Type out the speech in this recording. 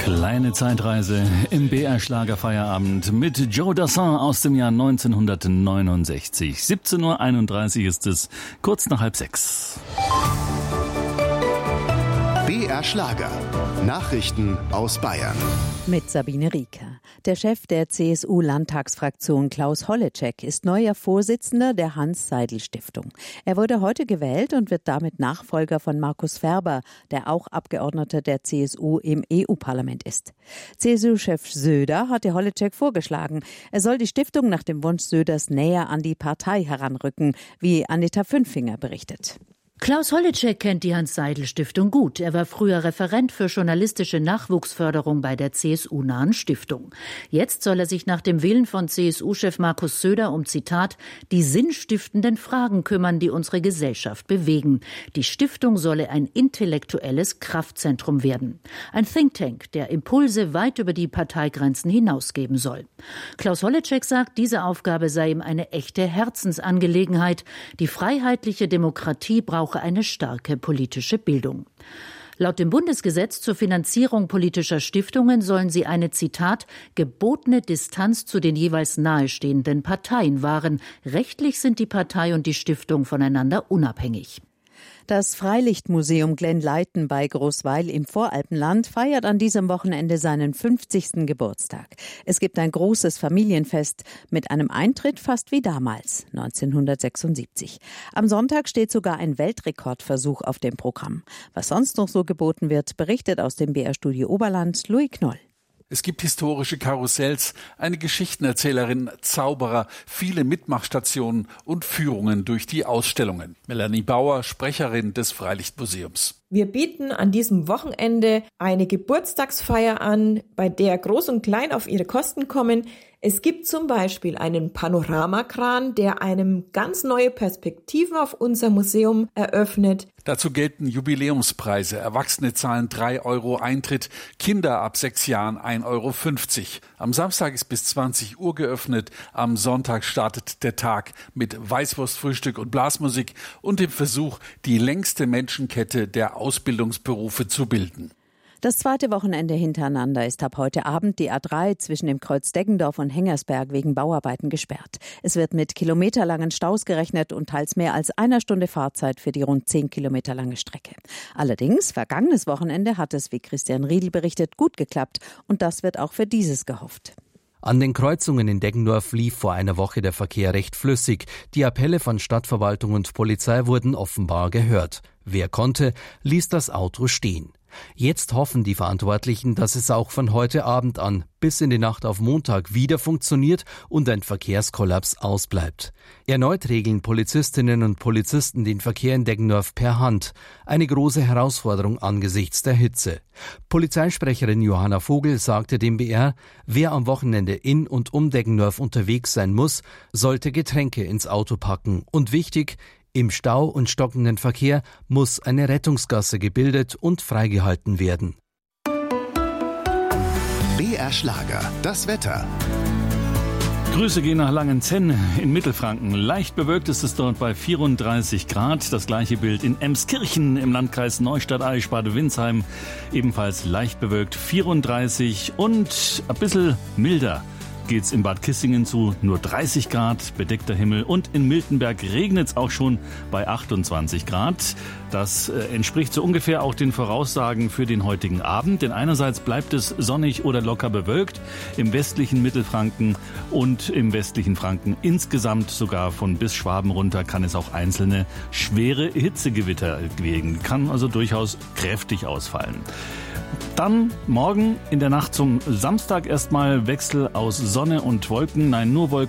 Kleine Zeitreise im BR-Schlagerfeierabend mit Joe Dassin aus dem Jahr 1969. 17:31 Uhr ist es, kurz nach 5:30. BR Schlager. Nachrichten aus Bayern. Mit Sabine Rieker. Der Chef der CSU-Landtagsfraktion Klaus Holleczek ist neuer Vorsitzender der Hans-Seidel-Stiftung. Er wurde heute gewählt und wird damit Nachfolger von Markus Ferber, der auch Abgeordneter der CSU im EU-Parlament ist. CSU-Chef Söder hatte Holleczek vorgeschlagen. Er soll die Stiftung nach dem Wunsch Söders näher an die Partei heranrücken, wie Anita Fünfinger berichtet. Klaus Holleczek kennt die Hans-Seidel-Stiftung gut. Er war früher Referent für journalistische Nachwuchsförderung bei der CSU-nahen Stiftung. Jetzt soll er sich nach dem Willen von CSU-Chef Markus Söder um, Zitat, die sinnstiftenden Fragen kümmern, die unsere Gesellschaft bewegen. Die Stiftung solle ein intellektuelles Kraftzentrum werden. Ein Think Tank, der Impulse weit über die Parteigrenzen hinausgeben soll. Klaus Holleczek sagt, diese Aufgabe sei ihm eine echte Herzensangelegenheit. Die freiheitliche Demokratie braucht eine starke politische Bildung. Laut dem Bundesgesetz zur Finanzierung politischer Stiftungen sollen sie eine, Zitat, gebotene Distanz zu den jeweils nahestehenden Parteien wahren. Rechtlich sind die Partei und die Stiftung voneinander unabhängig. Das Freilichtmuseum Glenleiten bei Großweil im Voralpenland feiert an diesem Wochenende seinen 50. Geburtstag. Es gibt ein großes Familienfest mit einem Eintritt fast wie damals, 1976. Am Sonntag steht sogar ein Weltrekordversuch auf dem Programm. Was sonst noch so geboten wird, berichtet aus dem BR-Studio Oberland Louis Knoll. Es gibt historische Karussells, eine Geschichtenerzählerin, Zauberer, viele Mitmachstationen und Führungen durch die Ausstellungen. Melanie Bauer, Sprecherin des Freilichtmuseums. Wir bieten an diesem Wochenende eine Geburtstagsfeier an, bei der Groß und Klein auf ihre Kosten kommen. Es gibt zum Beispiel einen Panoramakran, der einem ganz neue Perspektiven auf unser Museum eröffnet. Dazu gelten Jubiläumspreise. Erwachsene zahlen 3 Euro Eintritt, Kinder ab 6 Jahren 1,50 Euro. Am Samstag ist bis 20 Uhr geöffnet. Am Sonntag startet der Tag mit Weißwurstfrühstück und Blasmusik und dem Versuch, die längste Menschenkette der Ausbildungsberufe zu bilden. Das zweite Wochenende hintereinander ist ab heute Abend die A3 zwischen dem Kreuz Deggendorf und Hengersberg wegen Bauarbeiten gesperrt. Es wird mit kilometerlangen Staus gerechnet und teils mehr als einer Stunde Fahrzeit für die rund 10 Kilometer lange Strecke. Allerdings, vergangenes Wochenende hat es, wie Christian Riedl berichtet, gut geklappt und das wird auch für dieses gehofft. An den Kreuzungen in Deggendorf lief vor einer Woche der Verkehr recht flüssig. Die Appelle von Stadtverwaltung und Polizei wurden offenbar gehört. Wer konnte, ließ das Auto stehen. Jetzt hoffen die Verantwortlichen, dass es auch von heute Abend an bis in die Nacht auf Montag wieder funktioniert und ein Verkehrskollaps ausbleibt. Erneut regeln Polizistinnen und Polizisten den Verkehr in Deggendorf per Hand. Eine große Herausforderung angesichts der Hitze. Polizeisprecherin Johanna Vogel sagte dem BR, wer am Wochenende in und um Deggendorf unterwegs sein muss, sollte Getränke ins Auto packen. Und wichtig, im Stau und stockenden Verkehr muss eine Rettungsgasse gebildet und freigehalten werden. BR Schlager, das Wetter. Grüße gehen nach Langenzenn in Mittelfranken. Leicht bewölkt ist es dort bei 34 Grad. Das gleiche Bild in Emskirchen im Landkreis Neustadt-Aichbade-Windsheim. Ebenfalls leicht bewölkt 34 und ein bisschen milder geht's in Bad Kissingen zu, nur 30 Grad, bedeckter Himmel und in Miltenberg regnet's auch schon bei 28 Grad. Das entspricht so ungefähr auch den Voraussagen für den heutigen Abend, denn einerseits bleibt es sonnig oder locker bewölkt im westlichen Mittelfranken und im westlichen Franken. Insgesamt sogar von bis Schwaben runter kann es auch einzelne schwere Hitzegewitter geben, kann also durchaus kräftig ausfallen. Dann morgen in der Nacht zum Samstag erstmal Wechsel aus Sonne und Wolken. Nein, nur Wolken.